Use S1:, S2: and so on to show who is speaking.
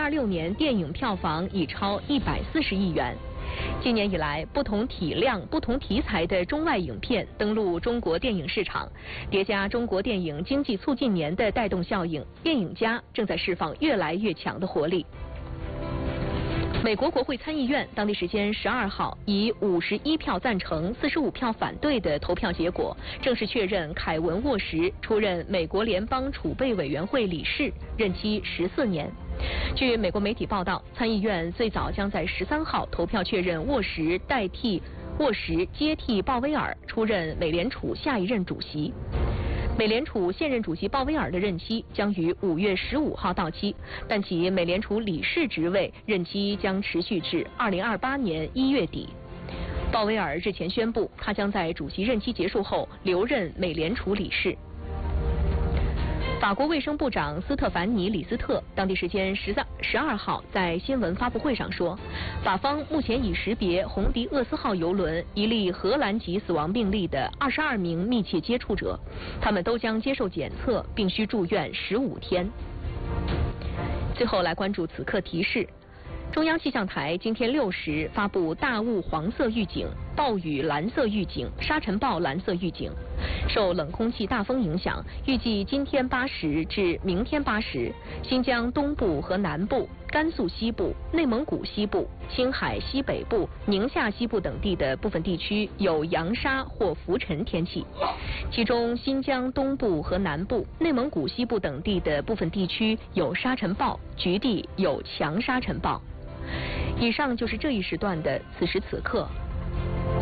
S1: 2026年电影票房已超140亿元。今年以来，不同体量、不同题材的中外影片登陆中国电影市场，叠加中国电影经济促进年的带动效应，电影家正在释放越来越强的活力。美国国会参议院当地时间12号以51票赞成、45票反对的投票结果，正式确认凯文·沃什出任美国联邦储备委员会理事，任期14年。据美国媒体报道，参议院最早将在13号投票确认沃什接替鲍威尔出任美联储下一任主席。美联储现任主席鲍威尔的任期将于5月15号到期，但其美联储理事职位任期将持续至2028年1月底。鲍威尔日前宣布，他将在主席任期结束后留任美联储理事。法国卫生部长斯特凡尼·李斯特当地时间12号在新闻发布会上说，法方目前已识别红迪厄斯号邮轮一例荷兰籍死亡病例的22名密切接触者，他们都将接受检测，并需住院15天。最后来关注此刻提示。中央气象台今天6时发布大雾黄色预警、暴雨蓝色预警、沙尘暴蓝色预警。受冷空气大风影响，预计今天8时至明天8时，新疆东部和南部、甘肃西部、内蒙古西部、青海西北部、宁夏西部等地的部分地区有扬沙或浮尘天气，其中新疆东部和南部、内蒙古西部等地的部分地区有沙尘暴，局地有强沙尘暴。以上就是这一时段的此时此刻。